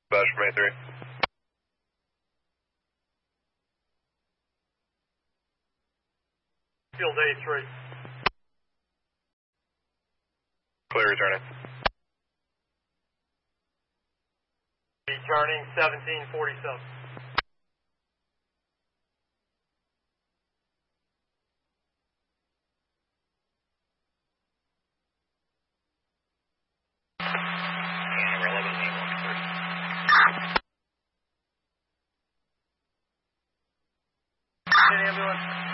Bash from A3. Field A3. Clear returning. Returning 1747. Ambulance.